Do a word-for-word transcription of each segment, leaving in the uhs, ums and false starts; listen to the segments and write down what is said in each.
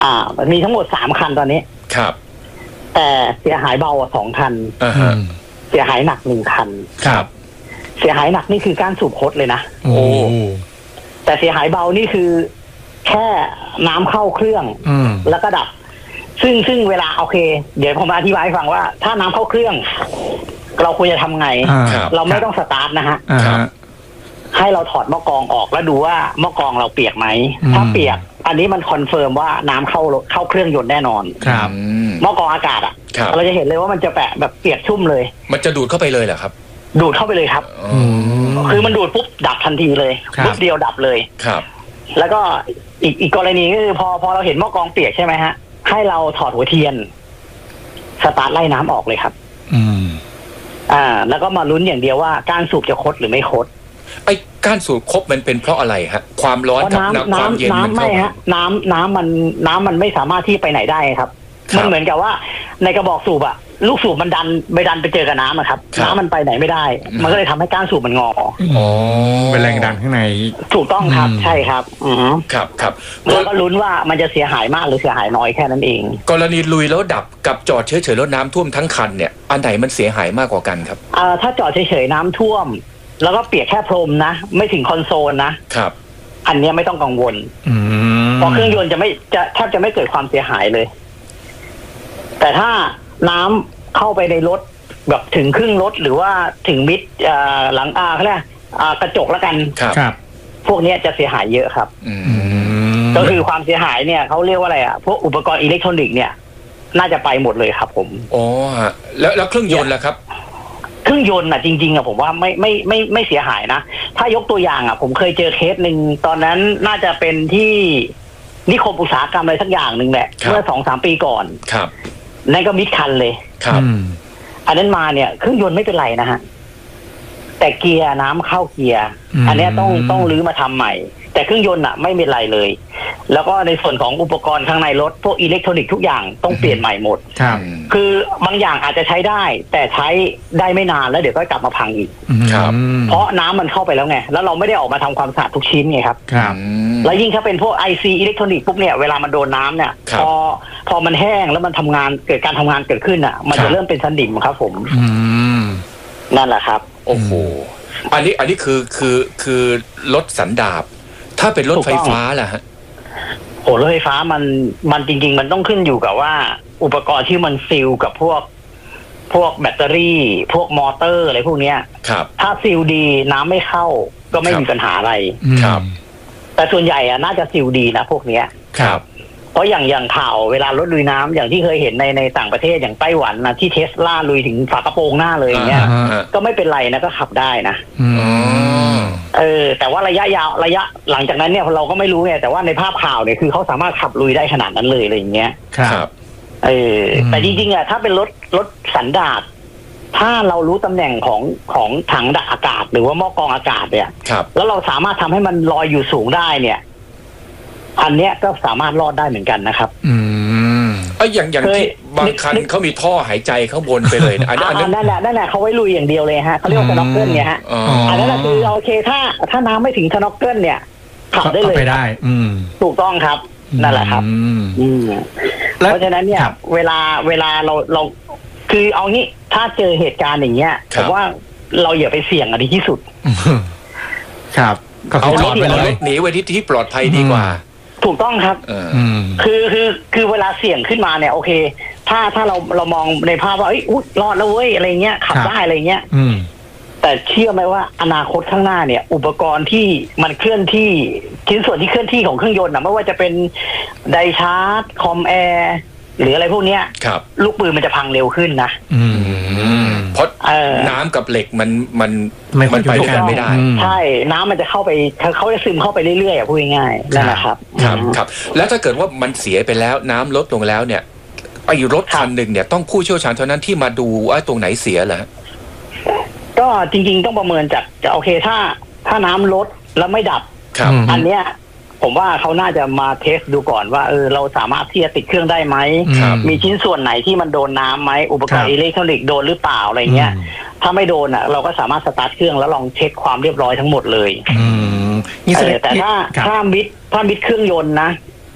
อ่ามีทั้งหมดสามคันตอนนี้ครับแต่เสียหายเบาสองคันอ่าฮะเสียหายหนักหนึ่งคันครับเสียหายหนักนี่คือการสูบคดเลยนะโอ้แต่เสียหายเบานี่คือแค่น้ำเข้าเครื่องแล้วก็ดับซึ่งซึ่งเวลาโอเคเดี๋ยวผมอธิบายให้ฟังว่าถ้าน้ำเข้าเครื่องเราควรจะทำไงเราไม่ต้องสตาร์ทนะฮะให้เราถอดหม้อกรองออกแล้วดูว่าหม้อกรองเราเปียกไหมถ้าเปียกอันนี้มันคอนเฟิร์มว่าน้ำเข้าเข้าเครื่องยนต์แน่นอนครับหม้อกรองอากาศอ่ะเราจะเห็นเลยว่ามันจะแปะแบบเปียกชุ่มเลยมันจะดูดเข้าไปเลยเหรอครับดูดเข้าไปเลยครับคือมันดูดปุ๊บดับทันทีเลยปุ๊บเดียวดับเลยครับแล้วก็อีกอีกกรณีก็คือพอพอเราเห็นหม้อกรองเปียกใช่ไหมฮะให้เราถอดหัวเทียนสตาร์ทไล่น้ำออกเลยครับอืมอ่าแล้วก็มาลุ้นอย่างเดียวว่าก้านสูบจะคดหรือไม่คดไอ้ก้านสูบคดมันเป็นเพราะอะไรฮะความร้อนกับน้ำความเย็นมันเข้าฮะน้ำน้ำมันน้ำมันไม่สามารถที่ไปไหนได้ครับมันเหมือนกับว่าในกระบอกสูบอะลูกสูบมันดันไปดันไปเจอกับน้ำอะครับน้ำมันไปไหนไม่ได้มันก็เลยทำให้ก้านสูบมันงออ๋อเป็นแรงดันข้างในถูกต้องครับใช่ครับอือครับครับแล้วก็ลุ้นว่ามันจะเสียหายมากหรือเสียหายน้อยแค่นั้นเองกรณีลุยแล้วดับกับจอดเฉยๆแล้วน้ำท่วมทั้งคันเนี่ยอันไหนมันเสียหายมากกว่ากันครับอ่าถ้าจอดเฉยๆน้ำท่วมแล้วก็เปียกแค่พรมนะไม่ถึงคอนโซลนะครับอันนี้ไม่ต้องกังวลเพราะเครื่องยนต์จะไม่จะแทบจะไม่เกิดความเสียหายเลยแต่ถ้าน้ำเข้าไปในรถแบบถึงครึ่งรถหรือว่าถึงมิดหลังอาเขาเรียกกระจกแล้วกันครับพวกนี้จะเสียหายเยอะครับก็คือความเสียหายเนี่ยเขาเรียกว่าอะไรอ่ะพวกอุปกรณ์อิเล็กทรอนิกส์เนี่ยน่าจะไปหมดเลยครับผมอ๋อฮะแล้วแล้วเครื่องยนต์ล่ะครับเครื่องยนต์อ่ะจริงๆอ่ะผมว่าไม่ไม่ไม่ไม่เสียหายนะถ้ายกตัวอย่างอ่ะผมเคยเจอเคสหนึ่งตอนนั้นน่าจะเป็นที่นิคมอุตสาหกรรมอะไรสักอย่างหนึ่งแหละเมื่อสองสามปีก่อนครับนั่นก็มิดคันเลยครับอันนั้นมาเนี่ยเครื่องยนต์ไม่เป็นไรนะฮะแต่เกียร์น้ำเข้าเกียร์อันนี้ต้องต้องรื้อมาทำใหม่แต่เครื่องยนต์อ่ะไม่เป็นไรเลยแล้วก็ในส่วนของอุปกรณ์ข้างในรถพวกอิเล็กทรอนิกส์ทุกอย่างต้องเปลี่ยนใหม่หมดครับคือบางอย่างอาจจะใช้ได้แต่ใช้ได้ไม่นานแล้วเดี๋ยวก็กลับมาพังอีกครับเพราะน้ำมันเข้าไปแล้วไงแล้วเราไม่ได้ออกมาทำความสะอาดทุกชิ้นไงครับครับแล้วยิ่งถ้าเป็นพวก ไอ ซี อิเล็กทรอนิกส์ปุ๊บเนี่ยเวลามันโดนน้ำเนี่ยพอพอมันแห้งแล้วมันทำงานเกิดการทำงานเกิดขึ้นอ่ะมันจะเริ่มเป็นสนิมครับผมนั่นแหละครับโอ้โหอันนี้อันนี้คือคือคือรถสันดาปถ้าเป็นรถไฟฟ้าล่ะฮะโอ้รถไฟฟ้ามันมันจริงๆมันต้องขึ้นอยู่กับว่าอุปกรณ์ที่มันซีลกับพวกพวกแบตเตอรี่พวกมอเตอร์อะไรพวกเนี้ยครับถ้าซีลดีน้ำไม่เข้าก็ไม่มีปัญหาอะไรครับแต่ส่วนใหญ่อะน่าจะซีลดีนะพวกเนี้ยครับเพราะอย่างอย่างข่าวเวลารถลุยน้ำอย่างที่เคยเห็นในในต่างประเทศอย่างไต้หวันนะที่เทสลาลุยถึงฝากระโปรงหน้าเลยอย่างเงี้ยก็ไม่เป็นไรนะก็ขับได้นะเออแต่ว่าระยะยาวระยะหลังจากนั้นเนี่ยเราก็ไม่รู้ไงแต่ว่าในภาพข่าวเนี่ยคือเขาสามารถขับลุยได้ขนาดนั้นเลยอะไรอย่างเงี้ยครับเออแต่จริงๆอะถ้าเป็นรถรถสันดาปถ้าเรารู้ตำแหน่งของของถังดักอากาศหรือว่าหม้อกรองอากาศเนี่ยแล้วเราสามารถทำให้มันลอยอยู่สูงได้เนี่ยอันเนี้ยก็สามารถรอดได้เหมือนกันนะครับอืมเอ้ยอย่างอย่างที่บางคันเขามีท่อหายใจข้างบนไปเลยนะอันนั้นนั่นแหละนั่นแหละเขาไว้ลุยอย่างเดียวเลยฮะเขาเรียกว่าสน็อกเกิลเนี่ยฮะอันนั้นคือโอเคถ้าถ้าน้ำไม่ถึงสน็อกเกิลเนี่ยขับได้เลยไปได้อืมถูกต้องครับนั่นแหละครับอืมเพราะฉะนั้นเนี่ยเวลาเวลาเราเราคือเอางี้ถ้าเจอเหตุการณ์อย่างเงี้ยผมว่าเราอย่าไปเสี่ยงอันนี้ที่สุดครับเอารถเอารถหนีไว้ที่ที่ปลอดภัยดีกว่าถูกต้องครับคือคือคือเวลาเสี่ยงขึ้นมาเนี่ยโอเคถ้าถ้าเราเรามองในภาพว่าเอ้ยอุ๊ยรอดแล้วเว้ยอะไรเงี้ยขับได้อะไรเงี้ยแต่เชื่อไหมว่าอนาคตข้างหน้าเนี่ยอุปกรณ์ที่มันเคลื่อนที่ชิ้นส่วนที่เคลื่อนที่ของเครื่องยนต์นะไม่ว่าจะเป็นไดชาร์จคอมแอร์หรืออะไรพวกเนี้ยลูกปืนมันจะพังเร็วขึ้นนะเพราะน้ำกับเหล็กมันมันมันไปด้วยกันไม่ได้ใช่น้ำมันจะเข้าไปเขาจะซึมเข้าไปเรื่อยๆพูดง่ายๆนั่นแหละครับครับครับแล้วถ้าเกิดว่ามันเสียไปแล้วน้ำลดลงแล้วเนี่ยไอ้รถคันหนึ่งเนี่ยต้องผู้เชี่ยวชาญเท่านั้นที่มาดูว่าตรงไหนเสียเหรอก็จริงๆต้องประเมินจากโอเคถ้าถ้าน้ำลดแล้วไม่ดับอันเนี้ยผมว่าเขาน่าจะมาเทสดูก่อนว่าเออเราสามารถที่จะติดเครื่องได้ไหมมีชิ้นส่วนไหนที่มันโดนน้ำไหมอุปกรณ์อิเล็กทรอนิกส์โดนหรือเปล่าอะไรเงี้ยถ้าไม่โดนอ่ะเราก็สามารถสตาร์ทเครื่องแล้วลองเช็คความเรียบร้อยทั้งหมดเลยแต่ถ้าถ้ามิดถ้ามิดเครื่องยนต์นะ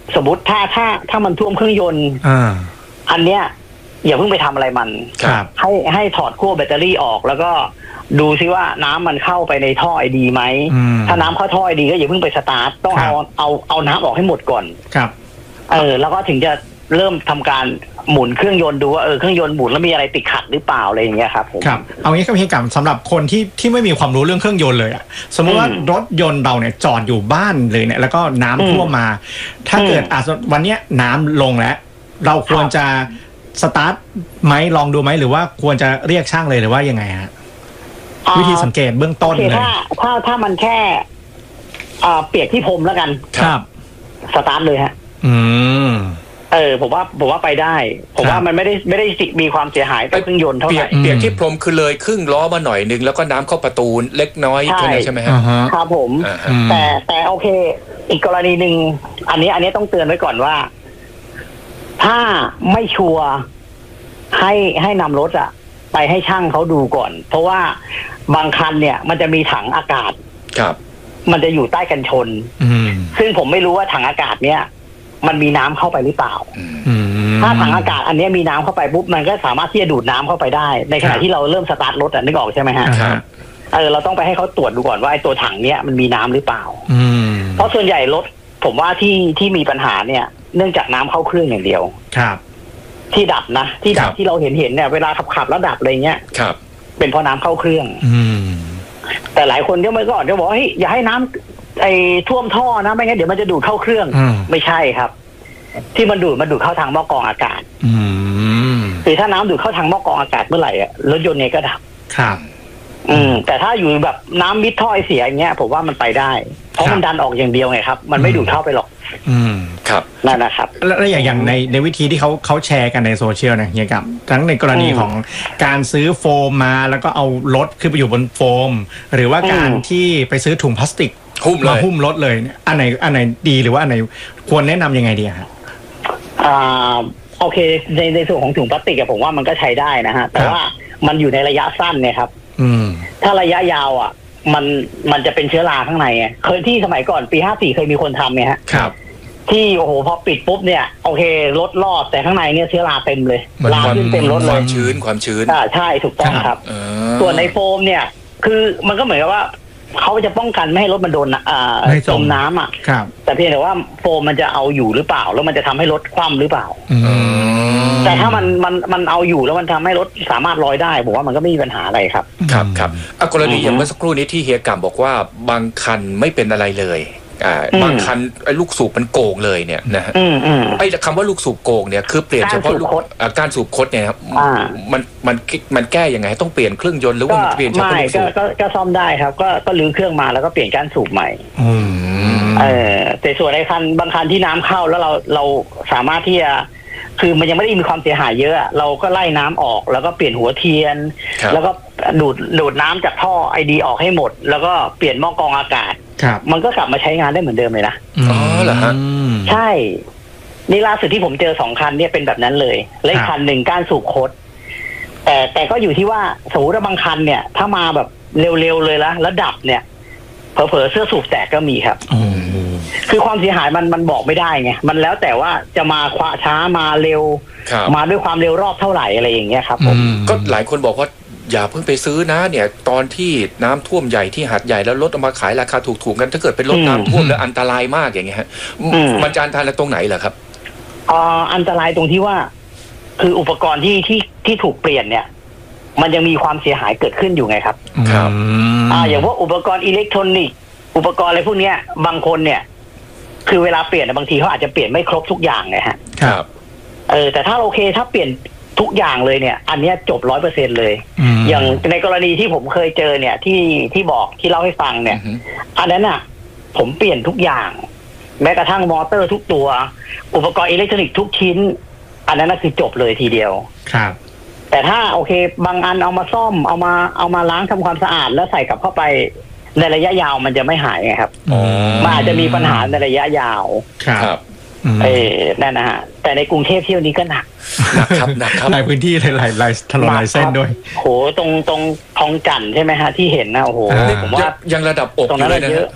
สมมติถ้าถ้าถ้ามันท่วมเครื่องยนต์อ่าอันเนี้ยอย่าเพิ่งไปทำอะไรมันครับให้ให้ถอดขั้วแบตเตอรี่ออกแล้วก็ดูซิว่าน้ำมันเข้าไปในท่อไอดีไหมถ้าน้ำเข้าท่อไอดีก็อย่าเพิ่งไปสตาร์ทต้องเอาเอาเอาน้ำออกให้หมดก่อนครับเออแล้วก็ถึงจะเริ่มทำการหมุนเครื่องยนต์ดูว่าเออเครื่องยนต์หมุนแล้วมีอะไรติดขัดหรือเปล่าอะไรอย่างเงี้ยครับผมครับเอางี้ครับพี่กำสำหรับคนที่ที่ไม่มีความรู้เรื่องเครื่องยนต์เลยอะสมมติว่ารถยนต์เราเนี่ยจอดอยู่บ้านเลยเนี่ยแล้วก็น้ำท่วมมาถ้าเกิดอ่ะวันเนี้ยน้ำลงแล้วเราควรจะสตาร์ทไหมลองดูไหมหรือว่าควรจะเรียกช่างเลยหรือว่ายังไงฮะวิธีสังเกตเบื้องต้นเลยถ้าถ้าถ้ามันแค่อ่าเปียกที่พรมแล้วกันครับสตาร์ทเลยฮะอืมเออผมว่าผมว่าไปได้ผมว่ามันไม่ได้ไม่ได้มีความเสียหายต่อเครื่องยนต์เท่าไหร่เปียกที่พรมคือเลยครึ่งล้อมาหน่อยนึงแล้วก็น้ำเข้าประตูเล็กน้อยแค่นั้นใช่ไหมฮะครับผมแต่แต่โอเคอีกกรณีหนึ่งอันนี้อันนี้ต้องเตือนไว้ก่อนว่าถ้าไม่ชัวร์ให้ให้นำรถอะไปให้ช่างเขาดูก่อนเพราะว่าบางคันเนี่ยมันจะมีถังอากาศครับมันจะอยู่ใต้กันชนซึ่งผมไม่รู้ว่าถังอากาศเนี่ยมันมีน้ำเข้าไปหรือเปล่าถ้าถังอากาศอันนี้มีน้ำเข้าไปปุ๊บมันก็สามารถที่จะดูดน้ำเข้าไปได้ในขณะที่เราเริ่มสตาร์ทรถอ่ะนึกออกใช่ไหมฮะเออเราต้องไปให้เขาตรวจดูก่อนว่าไอ้ตัวถังเนี้ยมันมีน้ำหรือเปล่าเพราะส่วนใหญ่รถผมว่าที่ที่มีปัญหาเนี่ยเนื่องจากน้ำเข้าเครื่องอย่างเดียวครับที่ดับนะที่ดับที่เราเห็นเห็นเนี่ยเวลาขับขับแล้วดับอะไรเงี้ยครับเป็นเพราะน้ำเข้าเครื่องแต่หลายคนก็ไม่ก็จะบอกเฮ้ยอย่าให้น้ำไอ้ท่วมท่อนะไม่งั้นเดี๋ยวมันจะดูดเข้าเครื่องไม่ใช่ครับที่มันดูดมันดูดเข้าทางหม้อกรองอากาศคือถ้าน้ำดูดเข้าทางหม้อกรองอากาศเมื่อไหร่อ่ะรถยนต์เนี่ยก็ดับครับอืมแต่ถ้าอยู่แบบน้ำมิดท่อไอเสียอย่างเงี้ยผมว่ามันไปได้เพราะมันดันออกอย่างเดียวไงครับมันไม่ดูดเข้าไปหรอกอืมครับนั่นนะครับแล้วอย่างอย่างในในวิธีที่เขาเขาแชร์กันในโซเชียลนะเฮียกับทั้งในกรณีของการซื้อโฟมมาแล้วก็เอารถขึ้นไปอยู่บนโฟมหรือว่าการที่ไปซื้อถุงพลาสติกมาหุ้มรถเลยเนี่ยอันไหนอันไหนดีหรือว่าอันไหนควรแนะนำยังไงดีฮะอ่าโอเคในในส่วนของถุงพลาสติกผมว่ามันก็ใช้ได้นะฮะแต่ว่ามันอยู่ในระยะสั้นเนี่ยครับถ้าระยะยาวอ่ะมันมันจะเป็นเชื้อราข้างในไงเคยที่สมัยก่อนปีห้าสี่เคยมีคนทำเนี่ยฮะครับที่โอ้โหพอปิดปุ๊บเนี่ยโอเครถรอดแต่ข้างในเนี่ยเชื้อราเต็มเลยราขึ้นเต็มรถเลยความชื้นความชื้นอ่าใช่ถูกต้องครับส่วนในโฟมเนี่ยคือมันก็เหมือนกับว่าเขาจะป้องกันไม่ให้รถมันโดนอ่าจมน้ำอ่ะแต่เพียงแต่ว่าโฟมมันจะเอาอยู่หรือเปล่าแล้วมันจะทำให้รถคว่ำหรือเปล่าแต่ถ้ามันมันมันเอาอยู่แล้วมันทำให้รถสามารถลอยได้ผมว่ามันก็ไม่มีปัญหาอะไรครับครับครับกรณีอย่างเมื่อสักครู่นี้ที่เฮียกำบอกว่าบางคันไม่เป็นอะไรเลยอ่าบางคันไอ้ลูกสูบมันโกงเลยเนี่ยนะฮะไอ้คำว่าลูกสูบโกงเนี่ยคือเปลี่ยนเฉพาะลูกการสูบคดเนี่ยครับมันมันมันแก้ยังไงต้องเปลี่ยนเครื่องยนต์หรือว่าเปลี่ยนเฉพาะลูกสูบก็ก็ซ่อมได้ครับก็ก็รื้อเครื่องมาแล้วก็เปลี่ยนการสูบใหม่เออแต่ส่วนไอ้คันบางคันที่น้ำเข้าแล้วเราเราสามารถที่จะคือมันยังไม่ได้มีความเสียหายเยอะเราก็ไล่น้ำออกแล้วก็เปลี่ยนหัวเทียนแล้วก็ดูดดูดน้ำจากท่อไอดีออกให้หมดแล้วก็เปลี่ยนหม้อกรองอากาศมันก็กลับมาใช้งานได้เหมือนเดิมเลยนะอ๋อเหรอฮะใช่นี่ล่าสุดที่ผมเจอสองคันเนี่ยเป็นแบบนั้นเลยและอีกคันหนึ่งก้านสูบคดแต่แต่ก็อยู่ที่ว่าสมมติว่าบางคันเนี่ยถ้ามาแบบเร็วๆเลยละแล้วดับเนี่ยเผลอๆเสื้อสูบแตกก็มีครับคือความเสียหายมันมันบอกไม่ได้ไงมันแล้วแต่ว่าจะมาคว้าช้ามาเร็วมาด้วยความเร็วรอบเท่าไหร่อะไรอย่างเงี้ยครับผมก็หลายคนบอกว่าอย่าเพิ่งไปซื้อนะเนี่ยตอนที่น้ำท่วมใหญ่ที่หาดใหญ่แล้วรถเอามาขายราคาถูกๆกันถ้าเกิดเป็นรถน้ำท่วมแล้วอันตรายมากอย่างเงี้ยฮะมันจะอันตรายตรงไหนเหรอครับอ่าอันตรายตรงที่ว่าคืออุปกรณ์ที่ที่ที่ถูกเปลี่ยนเนี่ยมันยังมีความเสียหายเกิดขึ้นอยู่ไงครับครับอ่าอย่างว่าอุปกรณ์อิเล็กทรอนิกส์อุปกรณ์อะไรพวกนี้บางคนเนี่ยคือเวลาเปลี่ยนบางทีเขาอาจจะเปลี่ยนไม่ครบทุกอย่างไงฮะครับเออแต่ถ้าโอเคถ้าเปลี่ยนทุกอย่างเลยเนี่ยอันนี้จบร้อยเปอร์เซ็นต์เลยอย่างในกรณีที่ผมเคยเจอเนี่ยที่ที่บอกที่เล่าให้ฟังเนี่ยอันนั้นอ่ะผมเปลี่ยนทุกอย่างแม้กระทั่งมอเตอร์ทุกตัวอุปกรณ์อิเล็กทรอนิกส์ทุกชิ้นอันนั้นน่ะคือจบเลยทีเดียวครับแต่ถ้าโอเคบางอันเอามาซ่อมเอามาเอามาล้างทำความสะอาดแล้วใส่กลับเข้าไปในระยะยาวมันจะไม่หายไงครับมันอาจจะมีปัญหาในระยะยาวครับเออนั่นนะฮะแต่ในกรุงเทพเที่ยวนี้ก็หนักหนักครับหนักครับหลายพื้นที่หลายหลายถนนหลายเส้นด้วยโหตรงตรงคลองจันทร์ใช่ไหมฮะที่เห็นนะโอ้โหผมว่ายังระดับอกตรงนั้นเยอะ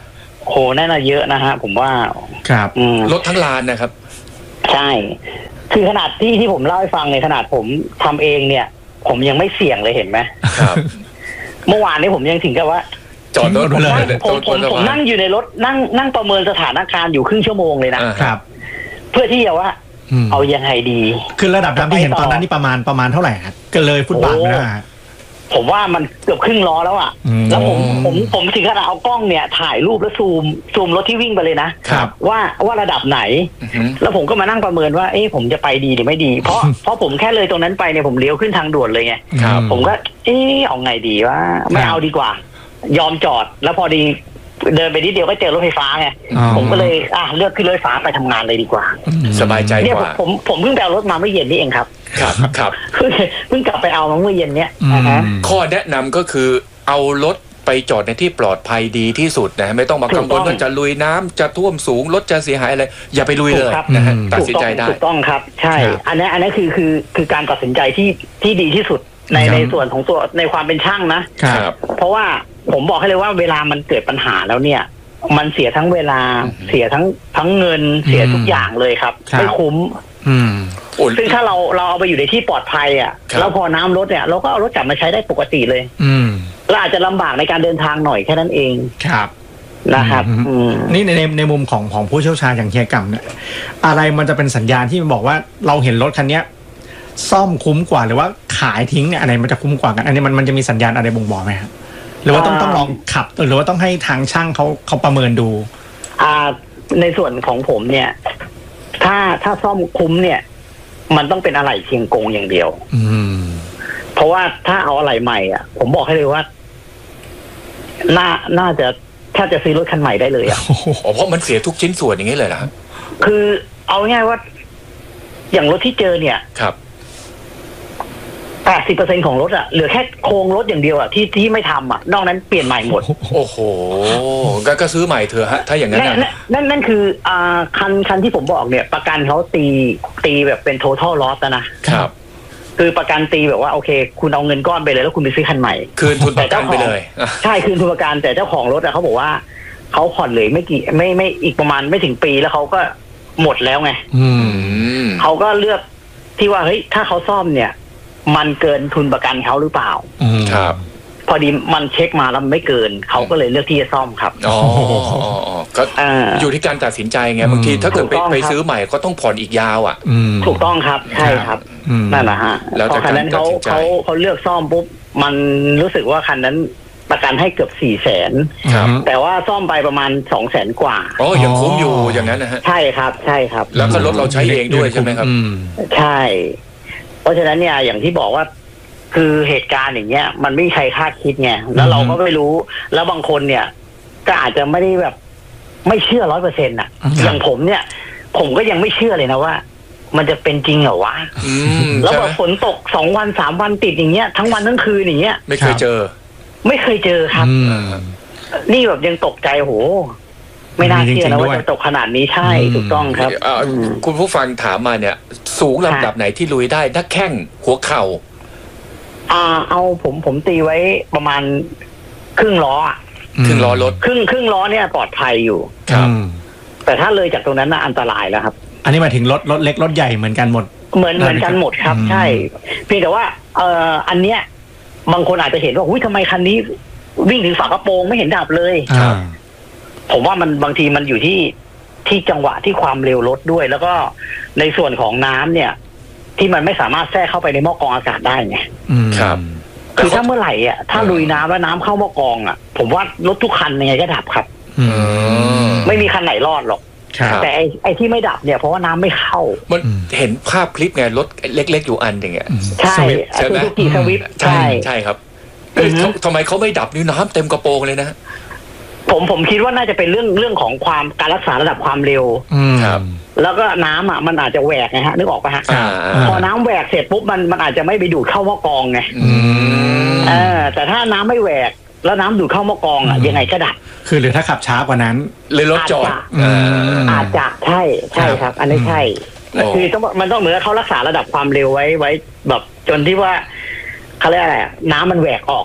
โหน่าจะเยอะนะฮะผมว่าครับรถทั้งลานนะครับใช่คือขนาดที่ที่ผมเล่าให้ฟังในขนาดผมทำเองเนี่ยผมยังไม่เสี่ยงเลยเห็นไหมครับเมื่อวานนี้ผมยังถึงกับว่าจอดรถเลยผมผมผมนั่งอยู่ในรถนั่งนั่งประเมินสถานการณ์อยู่ครึ่งชั่วโมงเลยนะครับเพื่อที่จะว่าเอายังไงดีคือระดับน้ำที่เห็นตอนนั้นนี่ประมาณประมาณเท่าไหร่ครับก็เลยฟุตบาทนะผมว่ามันเกือบครึ่งล้อแล้วอ่ะแล้วผมผมผมถึงขนาดเอากล้องเนี่ยถ่ายรูปแล้วซูมซูมรถที่วิ่งไปเลยนะว่าว่าระดับไหนแล้วผมก็มานั่งประเมินว่าเอ๊ะผมจะไปดีหรือไม่ดีเพราะเพราะผมแค่เลยตรงนั้นไปเนี่ยผมเลี้ยวขึ้นทางด่วนเลยไงผมก็เอ๊ะเอาไงดีว่าไม่เอาดีกว่ายอมจอดแล้วพอดีเดินไปนิดเดียวก็เจอรถไฟฟ้าไงผมก็เลยอ่ะเลือกขึ้นรถไฟฟ้าไปทำงานเลยดีกว่าสบายใจกว่าผมผมเพิ่งไปเอารถมาเมื่อเย็นนี่เองครับครับครับเพิ่งเพิ่งกลับไปเอามาเมื่อเย็นเนี้ยข้อแนะนำก็คือเอารถไปจอดในที่ปลอดภัยดีที่สุดนะไม่ต้องมากังวลว่าจะลุยน้ำจะท่วมสูงรถจะเสียหายอะไรอย่าไปลุยเลยนะฮะตัดสินใจได้ถูกต้องครับใช่อันนี้อันนี้คือคือคือการตัดสินใจที่ที่ดีที่สุดในในส่วนของตัวในความเป็นช่างนะครับเพราะว่าผมบอกให้เลยว่าเวลามันเกิดปัญหาแล้วเนี่ยมันเสียทั้งเวลาเสียทั้งทั้งเงินเสียทุกอย่างเลยครับไม่คุ้มซึ่งถ้าเราเราเอาไปอยู่ในที่ปลอดภัยอ่ะแล้วพอน้ำลดเนี่ยเราก็เอารถกลับมาใช้ได้ปกติเลยเราอาจจะลำบากในการเดินทางหน่อยแค่นั้นเองครับนะครับนี่ในในมุมของของผู้เชี่ยวชาญอย่างเฮียกำเนี่ยอะไรมันจะเป็นสัญญาณที่บอกว่าเราเห็นรถคันนี้ซ่อมคุ้มกว่าหรือว่าขายทิ้งเนี่ยอะไรมันจะคุ้มกว่ากันอันนี้มันมันจะมีสัญญาณอะไรบ่งบอกไหมครับหรือว่าต้องต้องลองขับหรือว่าต้องให้ทางช่างเขาเขาประเมินดูอ่าในส่วนของผมเนี่ยถ้าถ้าซ่อมคุ้มเนี่ยมันต้องเป็นอะไหล่เชียงกงอย่างเดียว อืมเพราะว่าถ้าเอาอะไหล่ใหม่อ่ะผมบอกให้เลยว่าน่าน่าจะถ้าจะซื้อรถคันใหม่ได้เลยอ่ะเพราะมันเสียทุกชิ้นส่วนอย่างนี้เลยเหรอคือเอาง่ายว่าอย่างรถที่เจอเนี่ยครับแปดสิบเปอร์เซ็นต์ของรถอ่ะเหลือแค่โครงรถอย่างเดียวอ่ะที่ที่ไม่ทำอ่ะนอกนั้นเปลี่ยนใหม่หมดโอ้โหก็ก็ซื้อใหม่เถอะฮะถ้าอย่างนั้นนั่นนั่นคืออ่าคันคันที่ผมบอกเนี่ยประกันเขาตีตีแบบเป็น total loss นะครับคือประกันตีแบบว่าโอเคคุณเอาเงินก้อนไปเลยแล้วคุณไปซื้อคันใหม่คืนทุนประกันไปเลยใช่คืนทุนประกันแต่เจ้าของรถอ่ะเขาบอกว่าเขาผ่อนเลยไม่กี่ไม่ไม่อีกประมาณไม่ถึงปีแล้วเขาก็หมดแล้วไงเขาก็เลือกที่ว่าเฮ้ยถ้าเขาซ่อมเนี่ยมันเกินทุนประกันเขาหรือเปล่าครับพอดีมันเช็คมาแล้วไม่เกินเขาก็เลยเลือกที่จะซ่อมครับอ๋อก็อยู่ที่การตัดสินใจไงบางทีถ้าเกิดไปไปซื้อใหม่ก็ต้องผ่อนอีกยาวอ่ะถูกต้องครับใช่ครับนั่นแหละฮะพอคันนั้นเขาเขาเขาเลือกซ่อมปุ๊บมันรู้สึกว่าคันนั้นประกันให้เกือบสี่แสนแต่ว่าซ่อมไปประมาณสองแสนกว่าอ๋อยังคุ้มอยู่อย่างนั้นนะฮะใช่ครับใช่ครับแล้วก็รถเราใช้เองด้วยใช่ไหมครับใช่เพราะฉะนั้นเนี่ยอย่างที่บอกว่าคือเหตุการณ์อย่างเงี้ยมันไม่มีใครคาดคิดไงแล้วเราก็ไม่รู้แล้วบางคนเนี่ยก็อาจจะไม่ได้แบบไม่เชื่อร้อยเปอร์เซ็นต์อ่ะอย่างผมเนี่ยผมก็ยังไม่เชื่อเลยนะว่ามันจะเป็นจริงเหรอวะแล้วแบบฝนตกสองวันสามวันติดอย่างเงี้ยทั้งวันทั้งคืนอย่างเงี้ยไม่เคยเจอไม่เคยเจอครับนี่แบบยังตกใจโหไม่น่าเชื่อนะว่าจะตกขนาดนี้ใช่ถูกต้องครับคุณผู้ฟังถามมาเนี่ยสูงระดับไหนที่ลุยได้นักแข้งหัวเข่าอ่าเอาผมผมตีไว้ประมาณครึ่งล้อครึ่งล้อรถครึ่งครึ่งล้อเนี่ยปลอดภัยอยู่ครับแต่ถ้าเลยจากตรงนั้นน่ะอันตรายแล้วครับอันนี้หมายถึงรถรถเล็กรถใหญ่เหมือนกันหมดเหมือนเหมือนกันหมดครับใช่เพียงแต่ว่าเอ่ออันเนี้ยบางคนอาจจะเห็นว่าอุ้ยทำไมคันนี้วิ่งถึงฝากระโปรงไม่เห็นดับเลยผมว่ามันบางทีมันอยู่ที่ที่จังหวะที่ความเร็วรถด้วยแล้วก็ในส่วนของน้ำเนี่ยที่มันไม่สามารถแทรกเข้าไปในหม้อกรองอากาศได้ไงครับคือถ้าเมื่อไหร่อ่ะถ้าลุยน้ำแล้วน้ำเข้าหม้อกรองอ่ะผมว่ารถทุกคันยังไงก็ดับครับไม่มีคันไหนรอดหรอกแต่ไอ้ไอ้ที่ไม่ดับเนี่ยเพราะว่าน้ำไม่เข้ามันเห็นภาพคลิปไงรถเล็กๆอยู่อันอย่างเงี้ยใช่ใช่ไหมซูซูกิสวิฟใช่ใช่ครับทำไมเขาไม่ดับนี่น้ำเต็มกระโปรงเลยนะผมผมคิดว่าน่าจะเป็นเรื่องเรื่องของความการรักษาระดับความเร็วครับแล้วก็น้ำอ่ะมันอาจจะแหวกไงฮะนึกออกป่ะฮะพอน้ำแหวกเสร็จปุ๊บมันมันอาจจะไม่ไปดูดเข้าหม้อกรองไงเออแต่ถ้าน้ำไม่แหวกแล้วน้ำดูดเข้าหม้อกรองอ่ะยังไงก็ดับคือหรือถ้าขับช้ากว่านั้นเลยรถจอดอาจจะใช่ใช่ครับอันนี้ใช่คือต้องมันต้องเหมือนเขารักษาระดับความเร็วไว้ไว้แบบจนที่ว่าเขาเรียกอะไรน้ำมันแหวกออกอ่ะ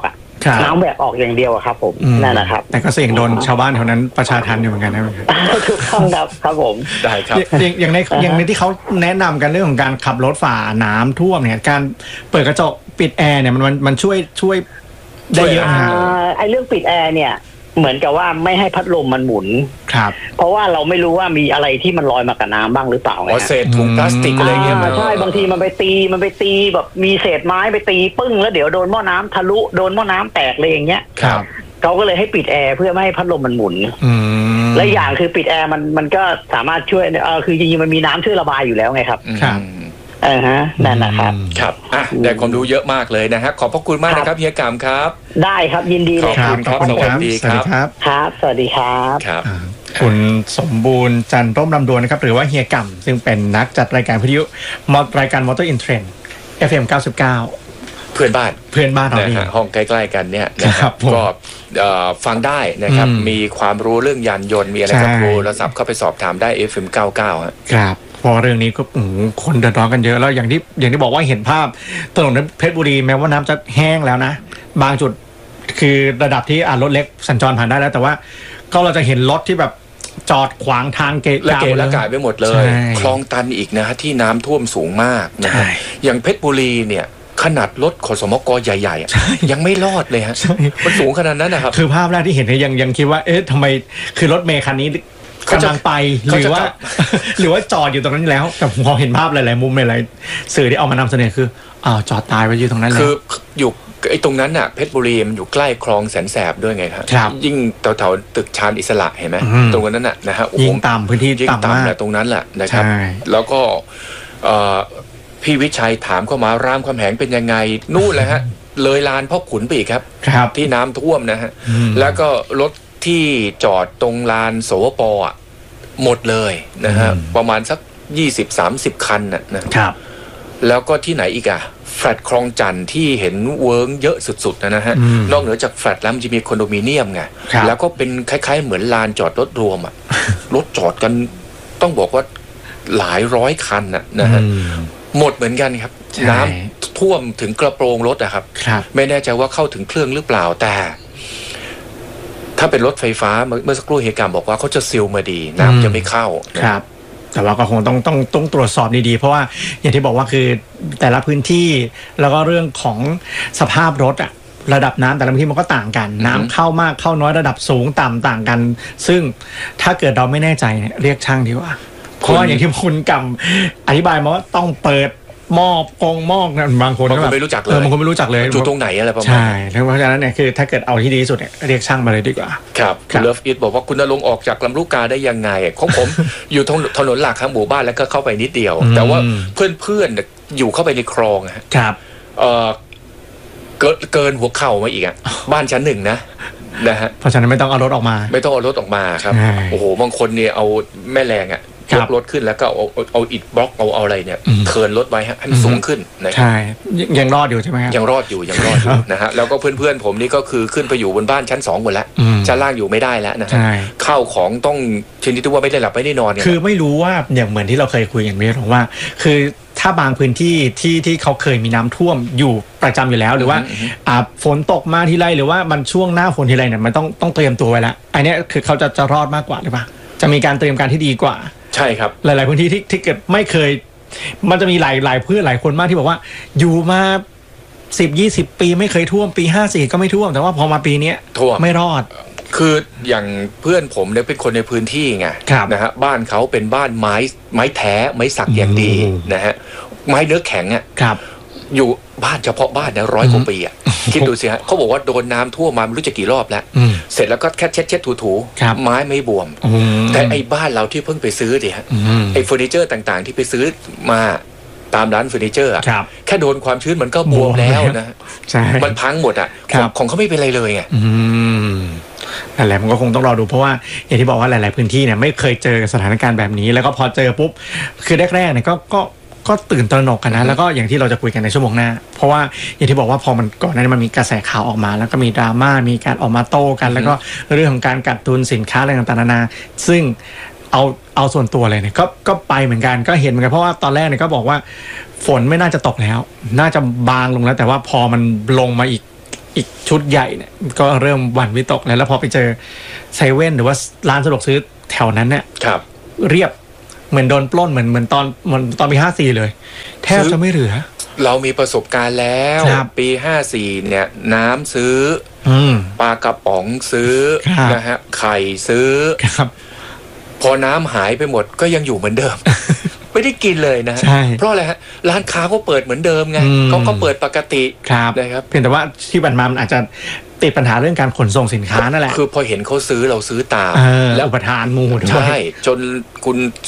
น้ำแหวกออกอย่างเดียวครับผมนั่นนะครับแต่ก็เสี่ยงโดนชาวบ้านแถวนั้นประชาทัณฑ์อยู่เหมือนกันนะถูกต้องครับครับผมได้ครับอย่างในอย่างในที่เขาแนะนำกันเรื่องของการขับรถฝ่าน้ำท่วมเนี่ยการเปิดกระจกปิดแอร์เนี่ยมันมันช่วยช่วยได้เยอะนะไอ้เรื่องปิดแอร์เนี่ยเหมือนกับว่าไม่ให้พัดลมมันหมุนครับเพราะว่าเราไม่รู้ว่ามีอะไรที่มันลอยมากับน้ำบ้างหรือเปล่าไงเศษถุงพลาสติกอะไรเงี้ยใช่บางทีมันไปตีมันไปตีแบบมีเศษไม้ไปตีปึ้งแล้วเดี๋ยวโดนหม้อน้ำทะลุโดนหม้อน้ำแตกเลยอย่างเงี้ยครับเขาก็เลยให้ปิดแอร์เพื่อไม่ให้พัดลมมันหมุนและอย่างคือปิดแอร์มันมันก็สามารถช่วยเออคือจริงๆมันมีน้ำช่วยระบายอยู่แล้วไงครับครับเออฮะนั่นนะครับครับอ่ะได้ความรู้เยอะมากเลยนะฮะขอบพระคุณมากนะครับเฮียกามครับได้ครับยินดีเลยครับขอบคุณครับสวัสดีครับครับสวัสดีครับครับคุณสมบูรณ์จันทร์ร่มลำดวนนะครับหรือว่าเฮียกามซึ่งเป็นนักจัดรายการวิทยุรายการ Motor in Trend เอฟ เอ็ม เก้าสิบเก้าเพื่อนบ้านเพื่อนบ้านเราเองห้องใกล้ๆกันเนี่ยนะครับก็ฟังได้นะครับมีความรู้เรื่องยานยนต์มีอะไรก็โทรศัพท์เข้าไปสอบถามได้ เอฟ เอ็ม เก้าสิบเก้าครับพอเรื่องนี้ก็คนเดือดร้อนกันเยอะแล้วอย่างที่อย่างที่บอกว่าเห็นภาพถนนเพชรบุรีแม้ว่าน้ำจะแห้งแล้วนะบางจุดคือระดับที่รถเล็กสัญจรผ่านได้แล้วแต่ว่าก็เราจะเห็นรถที่แบบจอดขวางทางเกะกะและกะไปหมดเลยคลองตันอีกนะฮะที่น้ำท่วมสูงมากนะฮะอย่างเพชรบุรีเนี่ยขนาดรถขสมกใหญ่ๆยังไม่รอดเลยฮะมันสูงขนาดนั้นนะครับคือภาพแรกที่เห็นเนี่ยยังยังคิดว่าเอ๊ะทำไมคือรถเมล์คันนี้กำลังไปหรือว่าหรือว่าจอดอยู่ตรงนั้นแล้วแต่พอเห็นภาพหลายๆมุมหลายๆสื่อที่เอามานำเสนอคืออ้าวจอดตายไว้อยู่ตรงนั้นแล้วคืออยู่ไอ้ตรงนั้นน่ะเพชรบุรีมันอยู่ใกล้คลองแสนแสบด้วยไงครับยิ่งแถวๆตึกชานอิสระเห็นไหมตรงนั้นน่ะนะฮะยิ่งต่ำพื้นที่ยิ่งต่ำแหละตรงนั้นแหละนะครับแล้วก็พี่วิชัยถามเข้ามารามคำแหงเป็นยังไงนู่นแหละฮะเลยลานพ่อขุนไปอีกครับที่น้ำท่วมนะฮะแล้วก็รถที่จอดตรงลานโสวปอ่ะหมดเลยนะฮะประมาณสักยี่สิบสามสิบคันน่ะนะครับแล้วก็ที่ไหนอีกอ่ะแฟลตคลองจันทร์ที่เห็นเวิร์งเยอะสุดๆนะฮะนอกเหนือจากแฟลตแล้วมันจะมีคอนโดมิเนียมไงแล้วก็เป็นคล้ายๆเหมือนลานจอดรถรวมอ่ะรถจอดกันต้องบอกว่าหลายร้อยคันน่ะนะฮะหมดเหมือนกันครับน้ำท่วมถึงกระโปรงรถอะครับไม่แน่ใจว่าเข้าถึงเครื่องหรือเปล่าแต่ถ้าเป็นรถไฟฟ้าเมื่อสักครู่เฮียกามบอกว่าเขาจะซีลมาดีน้ำจะไม่เข้าครับแต่ว่าก็คงต้องต้องต้องตรวจสอบดีๆเพราะว่าอย่างที่บอกว่าคือแต่ละพื้นที่แล้วก็เรื่องของสภาพรถอะระดับน้ำแต่ละพื้นที่มันก็ต่างกันน้ำเข้ามากเข้าน้อยระดับสูงต่ำต่างกันซึ่งถ้าเกิดเราไม่แน่ใจเนี่ยเรียกช่างดีกว่าเพราะว่าอย่างที่คุณกำอธิบายมาว่าต้องเปิดหม้อกงหม้อนั่นบางคนก็ไม่รู้จักเลยบางคนไม่รู้จักเลยจุดตรงไหนอะไรประมาณใช่เพราะฉะนั้นเนี่ยคือถ้าเกิดเอาที่ดีที่สุดเนี่ยเรียกช่างมาเลยดีกว่าครับคุณเลิฟอิทบอกว่าคุณณรงค์ออกจากลำลูกกาได้ยังไงของผมอยู่ถนนหลักทั้งหมู่บ้านแล้วก็เข้าไปนิดเดียวแต่ว่าเพื่อนๆอยู่เข้าไปในคลองครับเออเกินเกินหัวเข่ามาอีกอ่ะบ้านชั้นหนึ่งนะนะฮะเพราะฉะนั้นไม่ต้องเอารถออกมาไม่ต้องเอารถออกมาครับโอ้โหบางคนเนี่ยเอาแม่แรงอ่ะยกรถขึ้นแล้วก็เอาเอาอิฐบล็อกเอาเอาอะไรเนี่ยเทิร์นรถไว้ให้มันสูงขึ้นนะครับใช่ยังรอดอยู่ใช่ไหมครับยังรอดอยู่ยังรอดอยู่นะฮะแล้วก็เพื่อนๆผมนี่ก็คือขึ้นไปอยู่บนบ้านชั้นสองหมดแล้วชั้นล่างอยู่ไม่ได้แล้วนะฮะข้าวของต้องชนิดที่ว่าไม่ได้หลับไม่ได้นอนคือไม่รู้ว่าอย่างเหมือนที่เราเคยคุยกันไหมของว่าคือถ้าบางพื้นที่ที่ที่เขาเคยมีน้ำท่วมอยู่ประจำอยู่แล้วหรือว่าอ่าฝนตกมาทีไรหรือว่ามันช่วงหน้าฝนทีไรเนี่ยมันต้องต้องเตรียมตัวไว้แล้วอันนี้คือเขาจะจะรอดมากกว่าหรือเปล่าจะมีการเตรียมการที่ดีกว่าใช่ครับหลายๆพื้นที่ที่ที่เกิดไม่เคยมันจะมีหลายหลายเพื่อนหลายคนมากที่บอกว่าอยู่มาสิบยี่สิบปีไม่เคยท่วมปีห้าสี่ก็ไม่ท่วมแต่ว่าพอมาปีนี้ท่วมไม่รอดคืออย่างเพื่อนผมเนี่ยเป็นคนในพื้นที่ไงนะฮะบ้านเขาเป็นบ้านไม้ไม้แท้ไม้สักอย่างดีนะฮะไม้เนื้อแข็งอ่ะอยู่บ้านเฉพาะบ้านเนี่ยร้อยกว่าปีอ่ะคิดดูสิฮะเขาบอกว่าโดนน้ำท่วมมาไม่รู้จะกี่รอบแล้วเสร็จแล้วก็แค่เช็ดเช็ดถูถูไม้ไม่บวมแต่ไอ้บ้านเราที่เพิ่งไปซื้อดิฮะไอ้เฟอร์นิเจอร์ต่างๆที่ไปซื้อมาตามร้านเฟอร์นิเจอร์อ่ะแค่โดนความชื้นมันก็บวมแล้วนะมันพังหมดอ่ะของเขาไม่เป็นไรเลยไงนั่นแหละมันก็คงต้องรอดูเพราะว่าอย่างที่บอกว่าหลายๆพื้นที่เนี่ยไม่เคยเจอสถานการณ์แบบนี้แล้วก็พอเจอปุ๊บคือแรกๆเนี่ยก็ก็ก็ตื่นตระหนกกันนะแล้วก็อย่างที่เราจะคุยกันในชั่วโมงหน้าเพราะว่าอย่างที่บอกว่าพอมันก่อนหน้านี้มันมีกระแสข่าวออกมาแล้วก็มีดราม่ามีการออกมาโต้กันแล้วก็เรื่องของการกักตุนสินค้าอะไรต่างๆนานาซึ่งเอาเอาส่วนตัวเลยเนี่ยก็ก็ไปเหมือนกันก็เห็นเหมือนกันเพราะว่าตอนแรกเนี่ยก็บอกว่าฝนไม่น่าจะตกแล้วน่าจะบางลงแล้วแต่ว่าพอมันลงมาอีกอีกชุดใหญ่เนี่ยก็เริ่มหวั่นวิตกแล้วแล้วพอไปเจอเซเว่นหรือว่าร้านสะดวกซื้อแถวนั้นเนี่ยครับเรียบเหมือนโดนปล้นเหมือนเหมือนตอนเหมือนตอนปีห้าสี่เลยแทบจะไม่เหลือเรามีประสบการณ์แล้วปีห้าสี่เนี่ยน้ำซื้อปลากระป๋องซื้อนะฮะไข่ซื้อพอน้ำหายไปหมดก็ยังอยู่เหมือนเดิม ไม่ได้กินเลยนะเพราะอะไรฮะร้านค้าเขาเปิดเหมือนเดิมไงเขาก็เปิดปกตินะครับเพียงแต่ว่าที่บันมามันอาจจะติดปัญหาเรื่องการขนส่งสินค้านั่นแหละคือพอเห็นเขาซื้อเราซื้อตามแล้วอุปทานหมู่ใช่จนคุณ